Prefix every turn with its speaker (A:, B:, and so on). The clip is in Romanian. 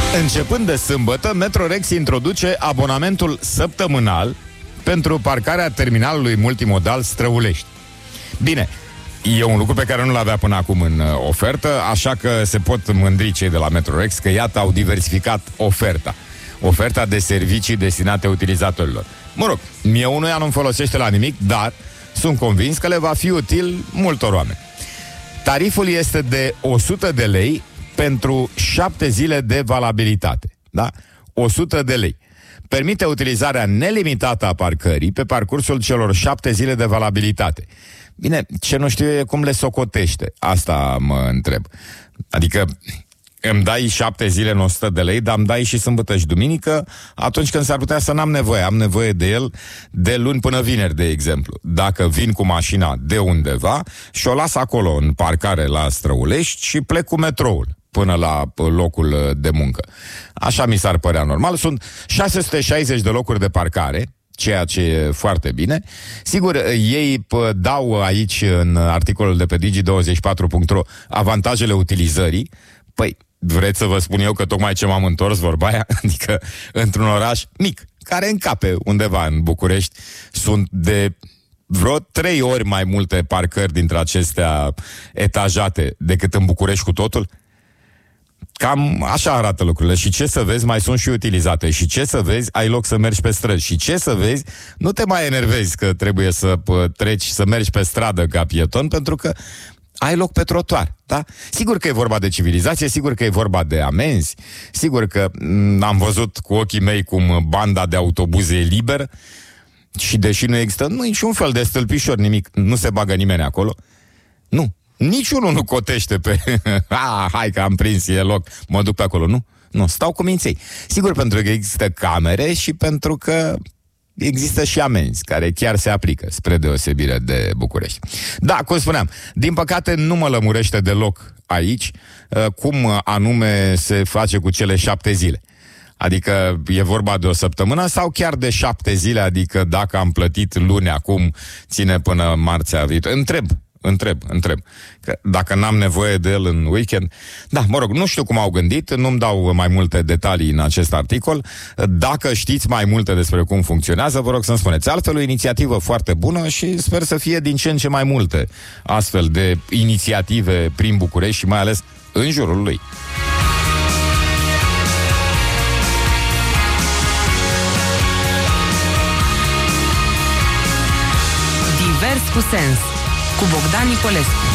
A: Începând de sâmbătă, Metrorex introduce abonamentul săptămânal pentru parcarea terminalului multimodal Străulești. Bine, e un lucru pe care nu l-avea până acum în ofertă, așa că se pot mândri cei de la Metrorex că iată au diversificat oferta de servicii destinate utilizatorilor. Mă rog, mie unuia nu-mi folosește la nimic, dar sunt convins că le va fi util multor oameni. Tariful este de 100 de lei pentru 7 zile de valabilitate. Da? 100 de lei. Permite utilizarea nelimitată a parcării pe parcursul celor 7 zile de valabilitate. Bine, ce nu știu e cum le socotește. Asta mă întreb. Adică îmi dai 7 zile în 100 de lei, dar îmi dai și sâmbătă și duminică, atunci când s-ar putea să n-am nevoie. Am nevoie de el de luni până vineri, de exemplu. Dacă vin cu mașina de undeva și o las acolo în parcare la Străulești și plec cu metroul până la locul de muncă. Așa mi s-ar părea normal. Sunt 660 de locuri de parcare, ceea ce e foarte bine. Sigur, ei dau aici, în articolul de pe Digi24.ro, avantajele utilizării. Păi, vreți să vă spun eu că tocmai ce m-am întors, vorba aia? Adică, într-un oraș mic, care încape undeva în București, sunt de vreo 3 ori mai multe parcări dintre acestea etajate decât în București cu totul. Cam așa arată lucrurile. Și ce să vezi, mai sunt și utilizate. Și ce să vezi, ai loc să mergi pe străzi. Și ce să vezi, nu te mai enervezi că trebuie să treci, să mergi pe stradă ca pieton, pentru că ai loc pe trotuar, da? Sigur că e vorba de civilizație, sigur că e vorba de amenzi, sigur că am văzut cu ochii mei cum banda de autobuze e liberă și deși nu există niciun fel de stâlpișor, nimic, nu se bagă nimeni acolo. Nu. Niciunul nu cotește pe hai că am prins, e loc, mă duc pe acolo. Nu, stau cu minței. Sigur, pentru că există camere și pentru că există și amenzi care chiar se aplică, spre deosebire de București. Da, cum spuneam, din păcate nu mă lămurește deloc aici cum anume se face cu cele 7 zile. Adică e vorba de o săptămână sau chiar de 7 zile, adică dacă am plătit luni acum, ține până marțea viitoare. Întreb. Că dacă n-am nevoie de el în weekend. Da, mă rog, nu știu cum au gândit, nu-mi dau mai multe detalii în acest articol. Dacă știți mai multe despre cum funcționează, vă rog să-mi spuneți. Altfel, o inițiativă foarte bună și sper să fie din ce în ce mai multe astfel de inițiative prin București și mai ales în jurul lui.
B: Divers cu sens, cu Bogdan Nicolescu.